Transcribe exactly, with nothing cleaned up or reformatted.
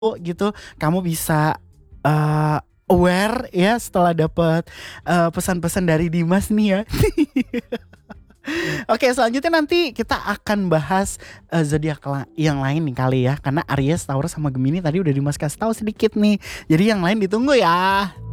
gitu, kamu bisa, eee, aware ya setelah dapet, eee, pesan-pesan dari Dimas nih ya. Oke, selanjutnya nanti kita akan bahas, eee, zodiak la yang lain nih kali ya, karena Aries, Taurus, sama Gemini tadi udah Dimas kasih tahu sedikit nih. Jadi yang lain ditunggu ya.